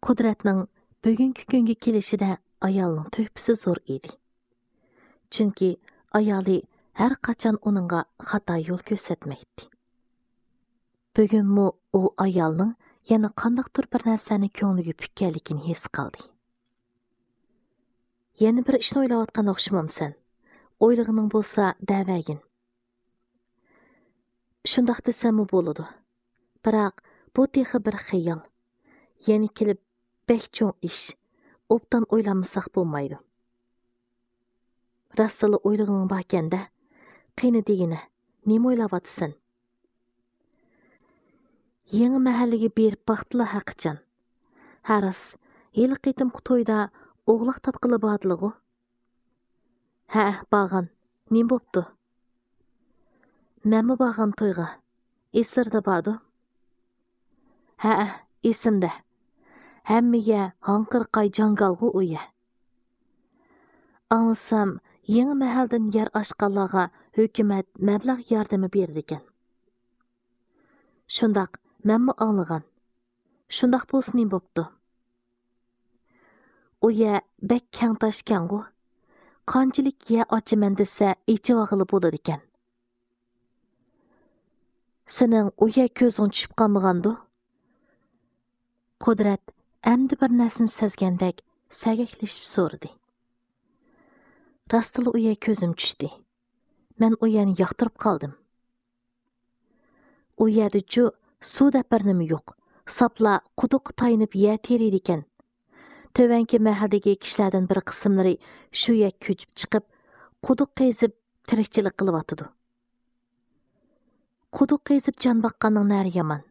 Qudratning bugungi kunga kelishida ayolning töhfisi zo'r edi. Chunki ayoli har qachon uningga xato yo'l ko'rsatmaydi. Bugunmi u ayolning yana qandaqdir bir narsani ko'ngliga pukkanligini his qildi. Yana bir ishni o'ylayotgan o'xshamamsan. O'ylag'ing bo'lsa davagin. Shundaq desammi bo'ladi. Biroq bu texi bir xiyol. Yeni kelib bek cho'ng ish. Obdan o'ylanmasak bo'lmaydi. Rastlı o'ylag'ing borganda, qiyni degini, nima o'ylayapsan? Yangi mahallaga berib baxtli haqichan. Haris, yil qitim to'yda o'g'loq tatqili bordilig'i? Ha, borgan. Nima bo'pti? Menmi borgan to'yga? Esirda bordi? Ha, esimda. Hammaga hanqirqay jangalg'u uya. Anlasam, yangi mahaldan yer ochganlarga hukumat mablag' yordami berdi ekan. Shundaq, menmi anglagan. Shundaq bo'lsa nima bo'pti? Uya bek kang tashkangu. Qanchalik yer ochaman desa, ichivag'ili bo'ladi ekan. Sening uya ko'zing tushib qolmagandu? Qudrat amdi bir narsani sezgandek sagaklashib so'radi. Rastlı uya ko'zim tushdi. Men uyani yoqtirib qoldim. Uyada ju suvda bir nima yo'q. Sapla quduq tayinib yer teriydi ekan. Tövenki mahaldagi kishilardan bir qismlari shu yer ko'chib chiqib, quduq qazib tirikchilik qilyotidi. Quduq qazib jon boqqanning nari yomon.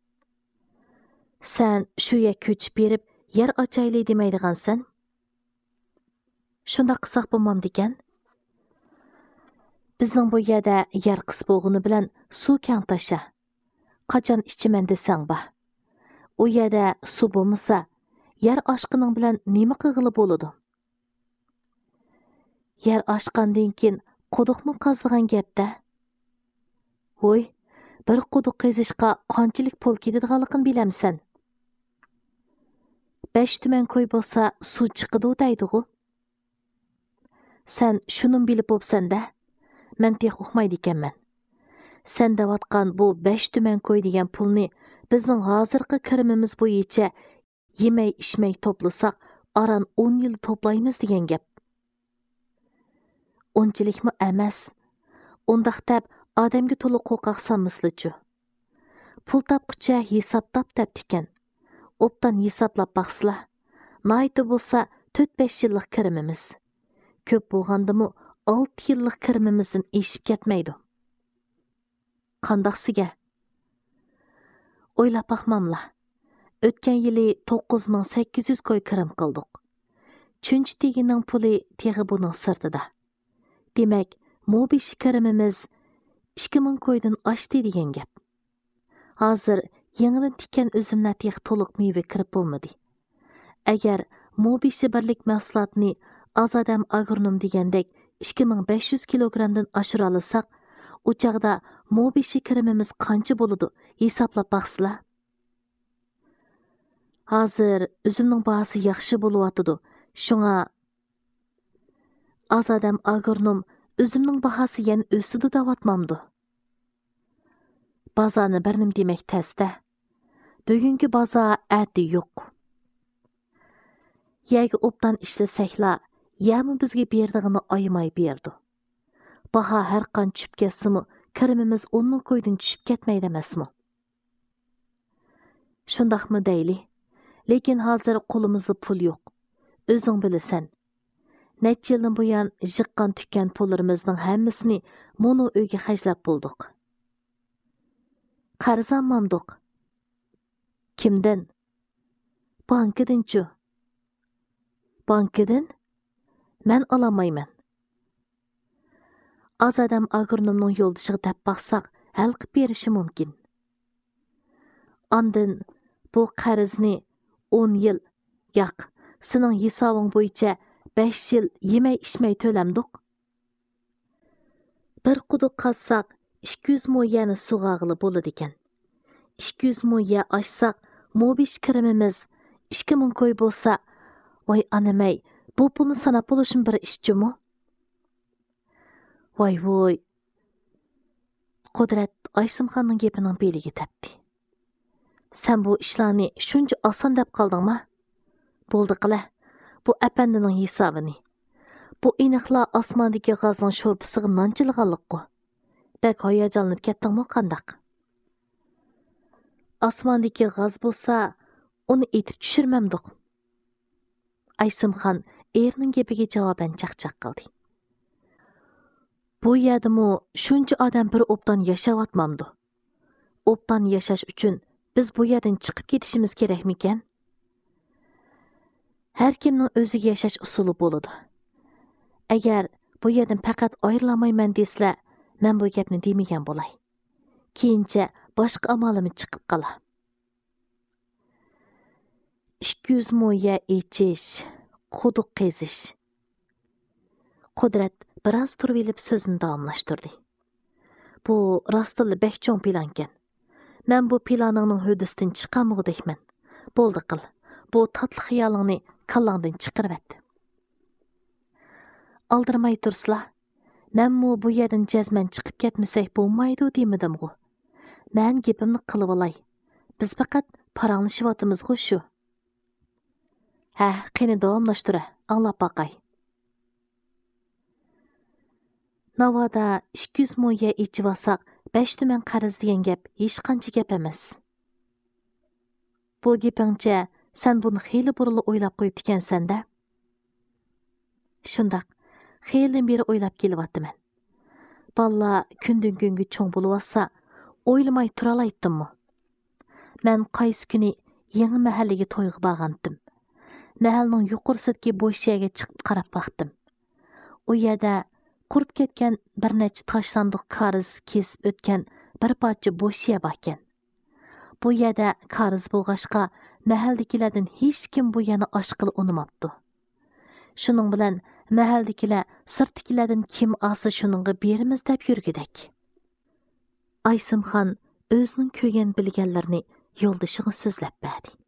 Sen shu yer ko'chib berib, yer ochayli demaydigansan? Shunda qilsaq bo'lmamdi ekan. Bizning bu yerda yer qis bo'lg'ini bilan suv kang tasha. Qachon ichiman desang ba. U yerda suv bo'lmasa, yer oshqining bilan nima qilg'ili bo'ladi? Yer oshqandan keyin quduqmi qazilgan gapda? Voy, bir quduq qazishga qanchalik pul ketadiganligini bilamsan? 5 tuman ko'y bo'lsa suv chiqidi deydi-ku. Sen şunun bilip opsan-da, men tex uqmaydi ekanman. Sen davatqan bu 5 tümen koy degan pulni bizning hozirgi kirimimiz bo'yicha yemay ishmay to'plasak, aran 10 yil to'playmiz degan gap. Onchilikmi emas. Undaq deb odamga to'liq qo'rqoq sanmaslichu. Pul topqicha hisob tap ekan. Obdan hisoblab baqsizlar. Nayti bo'lsa 4-5 yillik kirimimiz. Köp bo'lgandimi 6 yillik kirimimizdan eshib ketmaydi. Qandaqsiga? O'ylab baqmamla. O'tgan yili 9800 koy kirim qildik. Chunchi tegining puli teg'i buning sirtida. Demak, mobish kirimimiz 2000 koydan oshdi degan gap. Hozir yangidan tikkan o'zimlar tex to'liq meva kirib bo'lmadi. Agar mobishi birlik mahsulotni Azadam agronom degandek 2500 kilogramdan oshira olsak, u chaqda mobishi kirimimiz qancha bo'ladi hisoblab baqsizlar. Hozir o'zimning bahasi yaxshi bo'lyotidi. Shunga Azadam agronom o'zimning bahasi yana o'sidi davatmamdi. Bozorni bir nim demak tasda. Bugungi bozor ati yo'q. Yaga obdan ishlasaklar yami bizga berdig'ini oymay berdi. Baha har qan tushib ketsimi, kirimimiz 10 ming koydan tushib ketmaydi emasmi? Shundaqmi deyli? Lekin hozir qo'limizda pul yo'q. O'zing bilasan. Necha yildan buyon jiqqan tukkan pullarimizning hammasini mono uyga xajlab bo'ldik. Qarz olmamdiq. Kimdan? Bankadan-chu. Bankadan? Men olamayman. Azadam agronomning yo'ldishiga deb baqsaq, hal qilib berishi mumkin. Ondan bu qarzni 10 yil, yo'q, sening hisobing bo'yicha 5 yil yemay ishmay to'lamdiq. Bir quduq qazsaq 200 mo'yani sug'ag'ili bo'ladi ekan. 200 mo'ya oshsaq, mobish kirimimiz 2000 koy bo'lsa, voy anamay, bu pulni sanab bo'lishim bir ishchimi? Voy. Qudrat Aysimxonning gapining beliga tepdi. Sen bu ishlarni shuncha oson deb qoldingmi? Bo'ldi qila. Bu apandining hisobini. Bu iniqlar osmondagi g'azning sho'rpisiga nonchilganlik-ku. Bak hayajonlanib ketdingmi qandaq? Osmondagi g'az bo'lsa, uni etib tushirmamdiq. Aysimxon erining gapiga javoban chaqchaq qildi. Bu yerdimi shuncha odam bir obdan yashayotmamdi. Obdan yashash uchun biz bu yerdan chiqib ketishimiz kerakmikan? Har kimning o'ziga yashash usuli bo'ladi. Agar bu yerdan faqat ayrilamayman deslar, men bu gapni demagan bo'lay. Keyincha boshqa amalim chiqib qolar. 200 mo'ya echish, quduq qazish. Qudrat biroz turib elib so'zini davomlashtirdi. Bu rostilla bek cho'ng plankan. Men bu planingning hudisidan chiqamug'dekman. Bo'ldi qil. Bu tatli xayolingni kallangdan chiqarib et. Aldırmay tursla. Menmu bu yerdan jazman chiqib ketmasak bo'lmaydi demidim-ku. Men gapimni qilib olay. Biz faqat paranglashib-atimiz-ku shu. Ha, qani davomlashtir, anglab boqay. Navoda 200 mo'ya ichib olsak, 5 tuman qarz degan gap hech qancha gap emas. Bu gapingcha sen buni xeyli burili o'ylab qo'yib ekansan-da. Shundaq, xeyli beri o'ylab kelyaptiman. Balla kundan kunga cho'ng bo'lib olsa, o'ylamay tura olaytdimmi? Men qaysi kuni yangi mahallaga to'yga borgandim. Mahalning yuqorisidagi bo'sh yerga chiqib qarab baqdim. U yerda qurib ketgan bir necha tashlandiq qarz kesib o'tgan bir parcha bo'sh yer bor ekan. Bu yerda qarz bo'lg'ashqa mahaldagilardan hech kim bu yerni oshqil unimabdi. Shuning bilan mahaldagilar sirtdagilardan kim olsa shuningga berimiz deb yurgidak. Aysimxon o'zining ko'rgan bilganlarini yo'ldoshiga so'zlab berdi.